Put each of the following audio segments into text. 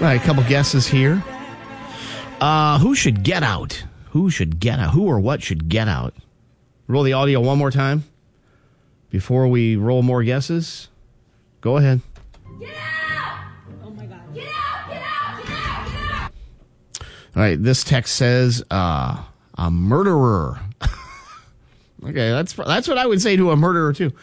right, a couple guesses here. Who should get out? Who should get out? Who or what should get out? Roll the audio one more time before we roll more guesses. Go ahead. Get out! Oh my God. Get out! Get out! Get out! Get out! All right, this text says a murderer. Okay, that's what I would say to a murderer too.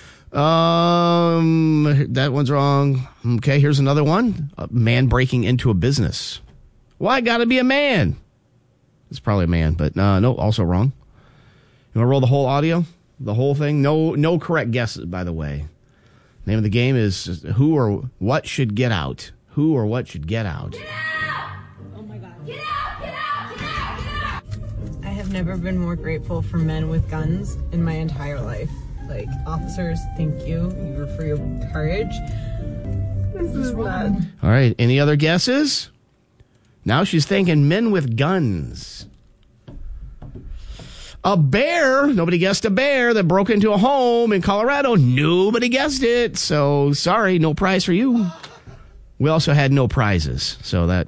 That one's wrong. Okay, here's another one. A man breaking into a business. Why gotta be a man? It's probably a man, but no, also wrong. You want to roll the whole audio? The whole thing? No correct guesses, by the way. Name of the game is who or what should get out. Who or what should get out. Get out! Oh my God. Get out! Get out! Get out! Get out! I have never been more grateful for men with guns in my entire life. Like, officers, thank you. You for your courage. This is bad. All right, any other guesses? Now she's thinking men with guns. A bear. Nobody guessed a bear that broke into a home in Colorado. Nobody guessed it. So, sorry, no prize for you. We also had no prizes. So that...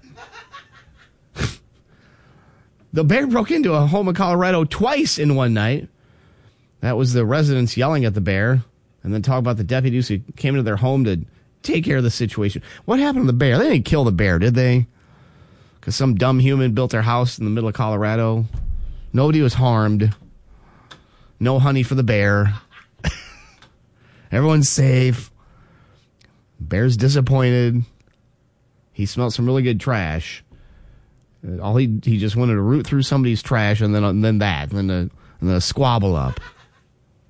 The bear broke into a home in Colorado twice in one night. That was the residents yelling at the bear and then talk about the deputies who came into their home to take care of the situation. What happened to the bear? They didn't kill the bear, did they? Because some dumb human built their house in the middle of Colorado. Nobody was harmed. No honey for the bear. Everyone's safe. Bear's disappointed. He smelled some really good trash. He just wanted to root through somebody's trash and then the squabble up.